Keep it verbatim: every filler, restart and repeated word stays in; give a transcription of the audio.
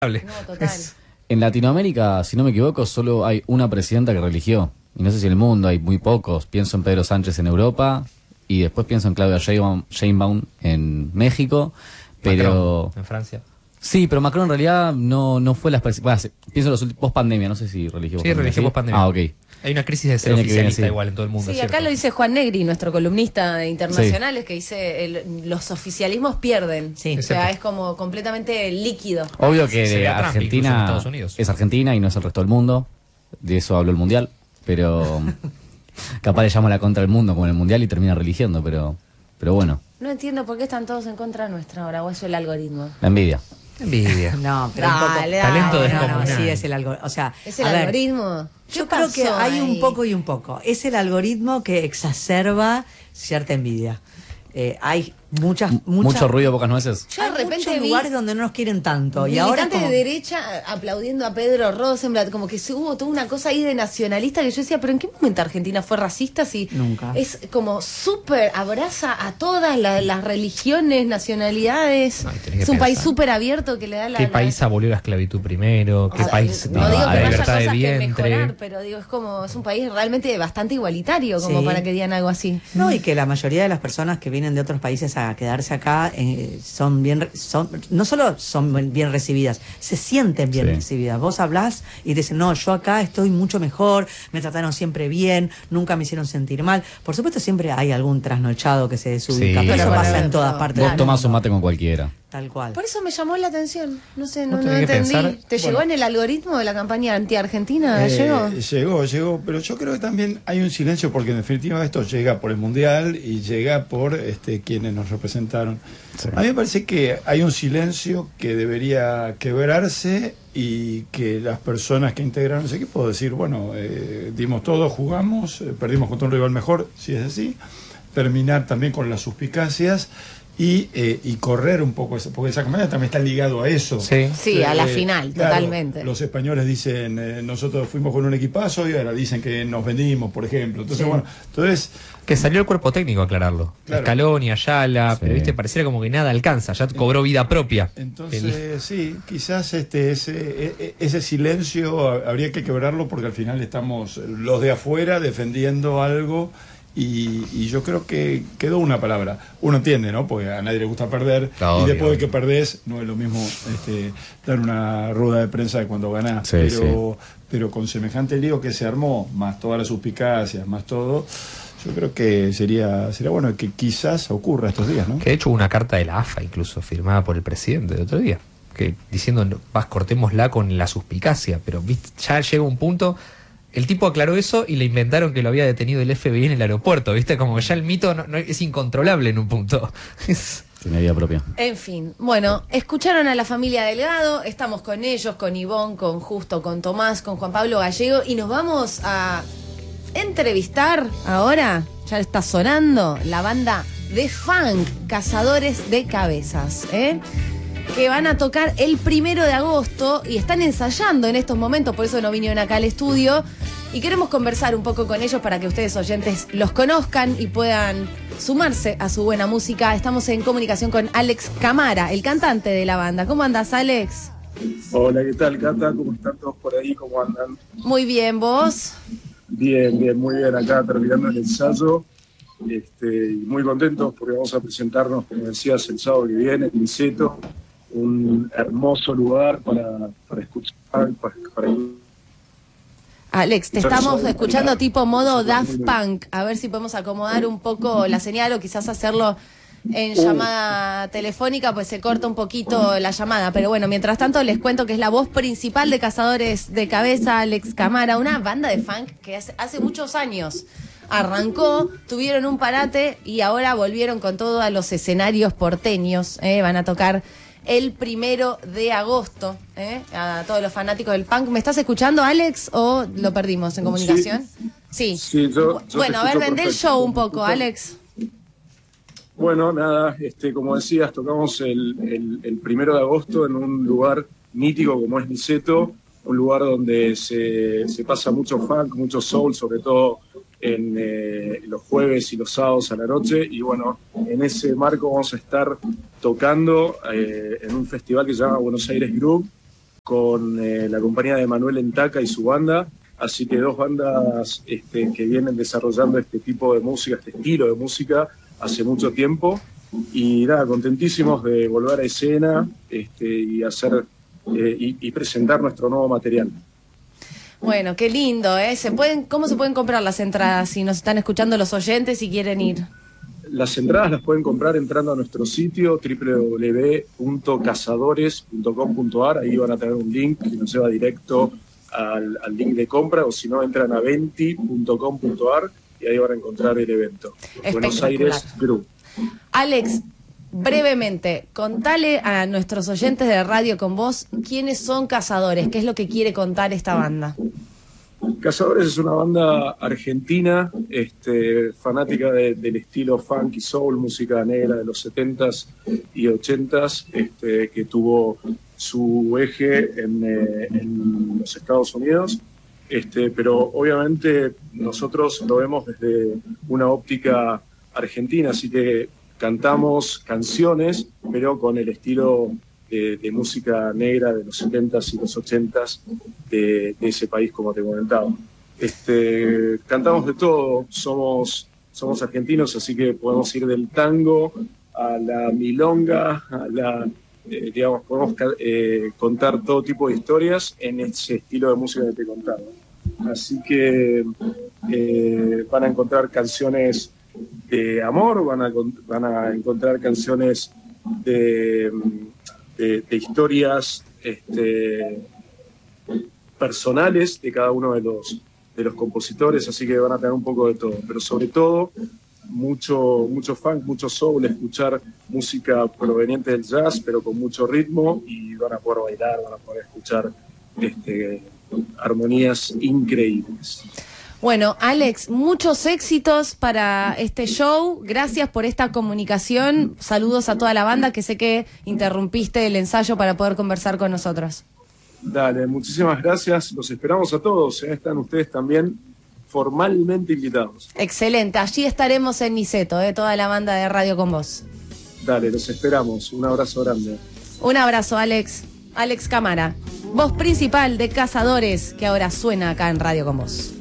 No, total. En Latinoamérica, si no me equivoco, solo hay una presidenta que religió. Y no sé si en el mundo hay muy pocos. Pienso en Pedro Sánchez en Europa y después pienso en Claudia Sheinbaum, Sheinbaum en México. Pero Macron, en Francia. Sí, pero Macron en realidad no, no fue la... Bueno, pienso en los últimos post-pandemia, no sé si religió. Sí, religió post-pandemia. Ah, ok. Hay una crisis de ser Tiene que oficialista venir, sí. igual en todo el mundo. Sí, ¿cierto? acá lo dice Juan Negri, nuestro columnista internacional, es que dice el, los oficialismos pierden. Sí. O sea, es como completamente líquido. Obvio Se ve que a Trump incluso en Argentina Estados Unidos. es Argentina y no es el resto del mundo. De eso habló el Mundial. Pero capaz le llama la contra del mundo como en el Mundial y termina religiendo, pero, pero bueno. No entiendo por qué están todos en contra nuestra ahora, o eso es el algoritmo. La envidia. Envidia. No, pero Dale, un poco. dale. Talento no, descomunal. no, sí, es el algoritmo. O sea, ¿Es el a ver, algoritmo? ¿Qué yo creo que pasó hay un ahí? poco y un poco. Es el algoritmo que exacerba cierta envidia. Eh, hay muchas, muchas Mucho ruido, pocas nueces. Yo de hay repente muchos vi lugares donde no nos quieren tanto. Y ahora militantes como- de derecha aplaudiendo a Pedro Rosenblatt, como que se hubo toda una cosa ahí de nacionalista que yo decía, pero ¿en qué momento Argentina fue racista? Si Nunca. es como súper, abraza a todas la- las religiones, nacionalidades. Ay, tenés que Es un país pensar. súper abierto que le da la... ¿Qué la- país abolió la esclavitud primero? ¿Qué o sea, país no digo que la no haya libertad cosas de que mejorar, vientre? pero digo, es como, es un país realmente bastante igualitario como Sí. para que digan algo así. No, y que la mayoría de las personas que vienen de otros países a quedarse acá eh, son bien, re- son no solo son bien recibidas, se sienten bien Sí. recibidas. Vos hablás y te dicen, no, yo acá estoy mucho mejor, me trataron siempre bien, nunca me hicieron sentir mal. Por supuesto siempre hay algún trasnochado que se desubica, Sí. pero eso Pero pasa bueno, en todas pero- partes. Vos del tomás mundo. un mate con cualquiera. Tal cual. Por eso me llamó la atención. No sé, no, No no tenés que entendí. pensar- ¿Te llegó en el algoritmo de la campaña anti-argentina? Eh, ¿Llegó? Llegó, llegó, pero yo creo que también hay un silencio porque en definitiva esto llega por el Mundial y llega por este quienes nos representaron. Sí. A mí me parece que hay un silencio que debería quebrarse y que las personas que integraron ese equipo decir, bueno, eh, dimos todo, jugamos, eh, perdimos contra un rival mejor, si es así, terminar también con las suspicacias. Y, eh, y correr un poco, eso, porque esa campaña también está ligado a eso. Sí. Sí, a la Eh, final, claro, totalmente. Los españoles dicen, eh, nosotros fuimos con un equipazo y ahora dicen que nos vendimos, por ejemplo. Entonces, Sí. bueno, entonces, Que salió el cuerpo técnico a aclararlo. Claro. Scaloni, Ayala, Sí. pero viste, pareciera como que nada alcanza, ya cobró vida propia. entonces El- sí, quizás este ese, e- e- ese silencio ha- habría que quebrarlo porque al final estamos los de afuera defendiendo algo. Y, y yo creo que quedó una palabra. Uno entiende, ¿no? Porque a nadie le gusta perder. Claro, y después obvio. de que perdés, no es lo mismo este, dar una rueda de prensa de cuando ganás. Sí, pero, pero con semejante lío que se armó, más todas las suspicacias, más todo, yo creo que sería sería bueno que quizás ocurra estos días, ¿no? Que de hecho hubo una carta de la A F A incluso firmada por el presidente el otro día, que diciendo, no, vas, cortémosla con la suspicacia, pero ¿viste? Ya llega un punto, el tipo aclaró eso y le inventaron que lo había detenido el F B I en el aeropuerto, ¿viste? Como que ya el mito no, no- es incontrolable en un punto. Es- Tiene vida propia. En fin, bueno, escucharon a la familia Delgado, estamos con ellos, con Ivonne, con Justo, con Tomás, con Juan Pablo Gallego y nos vamos a entrevistar ahora, ya está sonando, la banda de funk, Cazadores de Cabezas, ¿eh? Que van a tocar el primero de agosto y están ensayando en estos momentos, por eso no vinieron acá al estudio. Y queremos conversar un poco con ellos para que ustedes oyentes los conozcan y puedan sumarse a su buena música. Estamos en comunicación con Alex Camara, el cantante de la banda. ¿Cómo andas, Alex? Hola, ¿qué tal, Cata? ¿Cómo están todos por ahí? ¿Cómo andan? Muy bien, ¿vos? Bien, bien, muy bien. Acá terminando el ensayo. Este, y muy contentos porque vamos a presentarnos, como decías, el sábado que viene, en Niceto, un hermoso lugar para, para escuchar, para, para Alex, te estamos escuchando tipo modo Sí, Daft muy bien. Punk. A ver si podemos acomodar un poco la señal o quizás hacerlo en Uh. llamada telefónica, pues se corta un poquito la llamada. Pero bueno, mientras tanto les cuento que es la voz principal de Cazadores de Cabeza, Alex Camara, una banda de funk que hace, hace muchos años arrancó, tuvieron un parate y ahora volvieron con todo a los escenarios porteños. ¿eh? Van a tocar el primero de agosto, ¿eh? A todos los fanáticos del punk. ¿Me estás escuchando, Alex, o lo perdimos en comunicación? Sí. Sí, yo- yo te bueno, a ver, escucho vendé el perfecto. show un poco, ¿Me escuchas? Alex. Bueno, nada, este, como decías, tocamos el, el, el primero de agosto en un lugar mítico como es Niceto, un lugar donde se, se pasa mucho funk, mucho soul, sobre todo en eh, los jueves y los sábados a la noche. Y bueno, en ese marco vamos a estar tocando eh, en un festival que se llama Buenos Aires Groove, con eh, la compañía de Manuel Entaca y su banda. Así que dos bandas este, que vienen desarrollando este tipo de música, este estilo de música, hace mucho tiempo. Y nada, contentísimos de volver a escena este, y hacer eh, y, y presentar nuestro nuevo material. Bueno, qué lindo, ¿eh? ¿Se pueden, ¿Cómo se pueden comprar las entradas si nos están escuchando los oyentes y quieren ir? Las entradas las pueden comprar entrando a nuestro sitio doble u doble u doble u punto cazadores punto com punto a r. Ahí van a tener un link que nos lleva directo al, al link de compra, o si no, entran a venti punto com punto a r y ahí van a encontrar el evento. Buenos Aires Group. Alex, brevemente, contale a nuestros oyentes de Radio Con Vos quiénes son Cazadores, qué es lo que quiere contar esta banda. Cazadores es una banda argentina, este, fanática de, del estilo funk y soul, música negra de los setentas y ochentas, este, que tuvo su eje en, eh, en los Estados Unidos, este, pero obviamente nosotros lo vemos desde una óptica argentina, así que cantamos canciones, pero con el estilo de, de música negra de los setentas y los ochentas de, de ese país, como te comentaba. Este, cantamos de todo, somos, somos argentinos, así que podemos ir del tango a la milonga, a la, eh, digamos, podemos eh, contar todo tipo de historias en ese estilo de música que te contaba. Así que eh, van a encontrar canciones de amor, van a, van a encontrar canciones de, de, de historias este, personales de cada uno de los, de los compositores, así que van a tener un poco de todo, pero sobre todo mucho, mucho funk, mucho soul, escuchar música proveniente del jazz, pero con mucho ritmo, y van a poder bailar, van a poder escuchar este, armonías increíbles. Bueno, Alex, muchos éxitos para este show. Gracias por esta comunicación. Saludos a toda la banda, que sé que interrumpiste el ensayo para poder conversar con nosotros. Dale, muchísimas gracias. Los esperamos a todos. ¿eh? Están ustedes también formalmente invitados. Excelente. Allí estaremos en Niceto, ¿eh? Toda la banda de Radio Con Vos. Dale, los esperamos. Un abrazo grande. Un abrazo, Alex. Alex Cámara, voz principal de Cazadores, que ahora suena acá en Radio Con Vos.